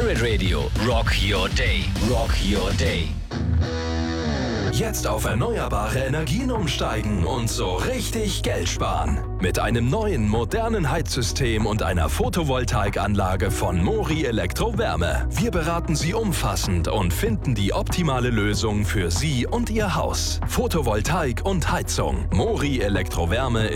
Pirate Radio. Rock your day. Rock your day. Jetzt auf erneuerbare Energien umsteigen und so richtig Geld sparen. Mit einem neuen, modernen Heizsystem und einer Photovoltaikanlage von Mori Elektrowärme. Wir beraten Sie umfassend und finden die optimale Lösung für Sie und Ihr Haus. Photovoltaik und Heizung. Mori Elektrowärme